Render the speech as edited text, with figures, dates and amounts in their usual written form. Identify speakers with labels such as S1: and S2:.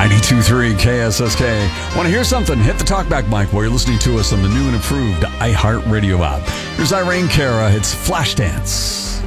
S1: 92.3 KSSK. Want to hear something? Hit the talkback mic while you're listening to us on the new and improved iHeartRadio app. Here's Irene Cara. It's Flashdance.